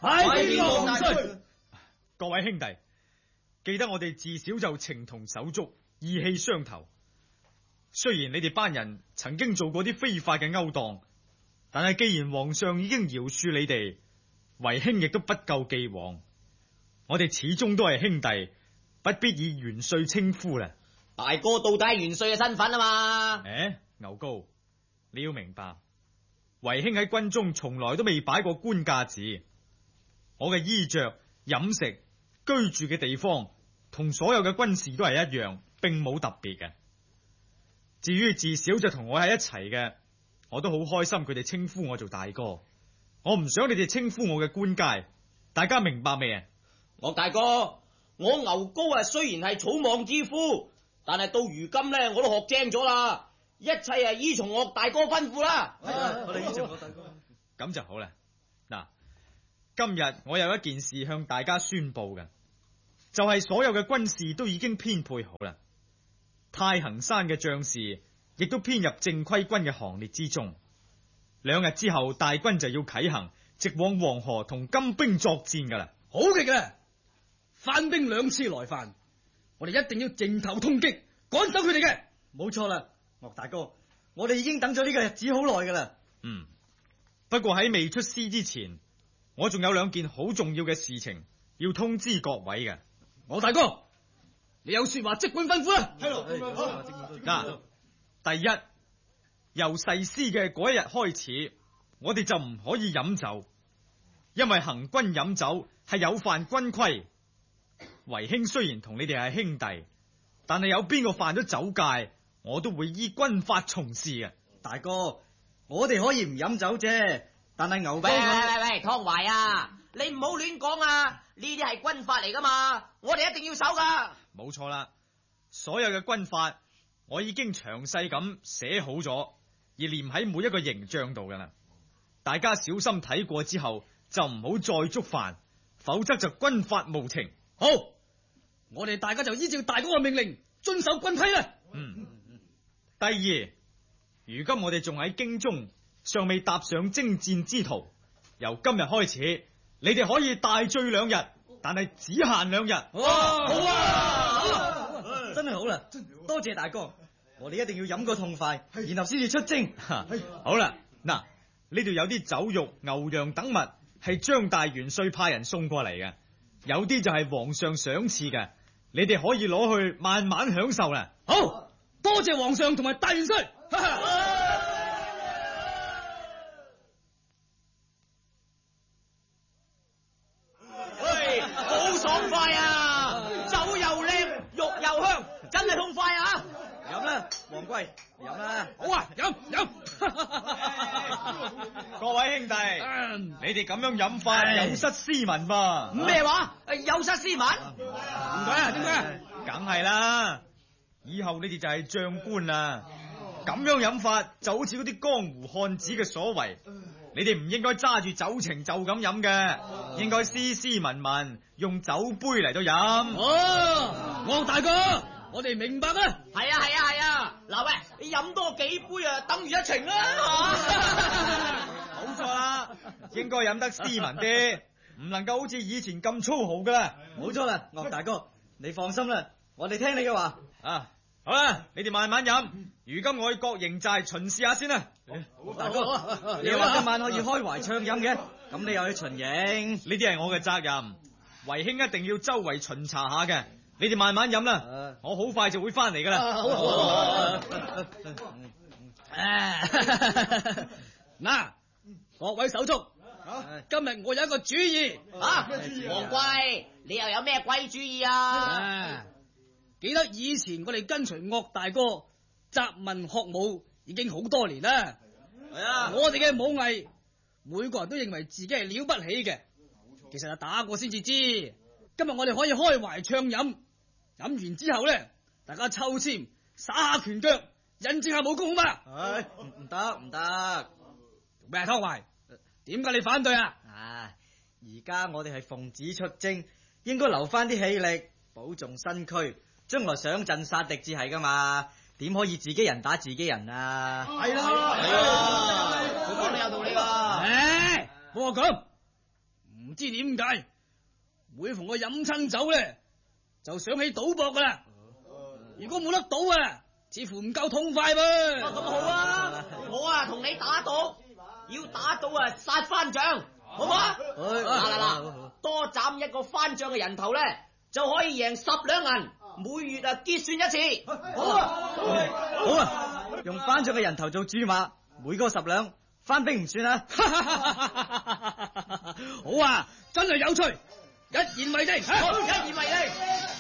拜見王帥。 各位兄弟，記得我哋自小就情同手足，義氣相投。雖然你哋班人曾經做過啲非法嘅勾當，但係既然皇上已經饒恕你哋，為兄亦都不咎既往。我哋始終都係兄弟，不必以元帥稱呼啦。 大哥到底係元帥嘅身份啊嘛？ 牛高，你要明白，為兄喺軍中從來都未擺過官架子。我嘅衣着、飲食、居住嘅地方，同所有嘅軍士都係一樣，並冇特別嘅。至於自小就同我喺一齊嘅，我都好開心佢哋稱呼我做大哥。我唔想你哋稱呼我嘅官階，大家明白未啊？ 岳大哥，我牛高啊，雖然係草莽之夫，但係到如今咧，我都學精咗啦，一切係依從岳大哥吩咐啦。 我哋依從岳大哥。 咁就好啦。嗱，今日我有一件事向大家宣布嘅，就係所有嘅軍事都已經編配好啦。太行山嘅將士亦都編入正規軍嘅行列之中。2日之後，大軍就要啟行，直往黃河同金兵作戰噶啦。 好嘅，番兵2次來犯，我哋一定要迎頭痛擊，趕走佢哋嘅。 冇錯啦，岳大哥，我哋已經等咗呢個日子好耐噶啦。 不過喺未出師之前，我仲有2件好重要嘅事情要通知各位嘅。 岳大哥，你有說話即管吩咐啦。 係咯， 嗱，第一，由誓師嘅嗰一日開始，我哋就唔可以飲酒，因為行軍飲酒係有犯軍規。為兄雖然同你哋係兄弟，但係有邊個犯咗酒戒，我都會依軍法從事嘅。 大哥，我哋可以唔飲酒啫，但係牛哥， 喂，湯懷啊，你唔好亂講啊！呢啲係軍法嚟噶嘛，我哋一定要守噶。 冇錯啦，所有嘅軍法我已經詳細咁寫好咗，而念喺每一個營帳度噶啦。大家小心睇過之後，就唔好再觸犯，否則就軍法無情。 好，我哋大家就依照大哥嘅命令，遵守軍規啦。 第二，如今我哋仲喺京中，尚未踏上征戰之途。由今日開始，你哋可以大醉2日，但係只限2日。 好啊，真係好啦，多謝大哥，我哋一定要飲個痛快，然後先至出征。 好啦，嗱，呢度有啲酒肉、牛羊等物，係張大元帥派人送過嚟嘅，有啲就係皇上賞賜嘅，你哋可以攞去慢慢享受啦。 好，多謝皇上同埋大元帥。 喂，好爽快啊！酒又靚，肉又香，真係痛快啊！ 飲啦，王貴，飲啦。 好啊，飲。 各位兄弟，你哋咁樣飲法有失斯文噃。 咩話？有失斯文？ 點解啊？ 梗係啦，以後你哋就係將官啦。咁樣飲法就好似嗰啲江湖漢子嘅所為，你哋唔應該揸住酒埕就咁飲嘅，應該斯斯文文用酒杯嚟到飲。 岳大哥，我哋明白啦。 係啊。嗱喂，你飲多幾杯啊，等於一程啦。 冇錯啦，應該飲得斯文啲，唔能夠好似以前咁粗豪噶啦。 冇錯啦，岳大哥，你放心啦，我哋聽你嘅話。 好啦，你哋慢慢飲。如今我去各營寨巡視下先啦。 大哥，你話今晚可以開懷暢飲嘅，咁你又去巡營？ 呢啲係我嘅責任，為兄一定要周圍巡查下嘅。你哋慢慢飲啦，我好快就會翻嚟噶啦。 嗱，各位手足，今日我有一個主意。 王貴，你又有咩鬼主意啊？ 記得以前我哋跟隨岳大哥習文學武已經好多年啦。 係啊， 我哋嘅武藝，每個人都認為自己係了不起嘅，其實係打過先至知。今日我哋可以開懷暢飲，飲完之後咧，大家抽籤耍下拳腳，印證下武功好嘛？ 唔得， 咩湯懷？點解你反對啊？ 而家我哋係奉旨出征，應該留翻啲氣力，保重身軀，將來上陣殺敵至係噶嘛？點可以自己人打自己人啊？ 係啦，佢講得有道理㗎。 冇話咁， 唔知點解，每逢我飲親酒咧，就想起賭博噶啦。如果冇得賭啊，似乎唔夠痛快噃。 咁好啊，我啊同你打賭，要打到啊殺番將，好唔好啊？嗱，多斬一個番將嘅人頭咧，就可以贏10兩銀，每月啊結算一次。好啊， 好啊，用番將嘅人頭做注碼，每個10兩，番兵唔算啊。 好啊，真係有趣，一言為定。 好，一言為定。